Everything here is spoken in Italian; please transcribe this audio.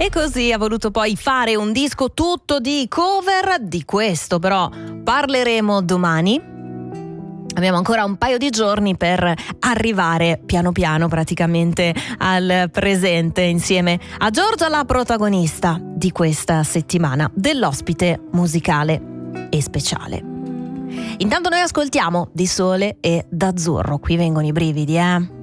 E così ha voluto poi fare un disco tutto di cover. Di questo però parleremo domani. Abbiamo ancora un paio di giorni per arrivare piano piano praticamente al presente insieme a Giorgia, la protagonista di questa settimana, dell'ospite musicale e speciale. Intanto noi ascoltiamo Di Sole e D'Azzurro. Qui vengono i brividi,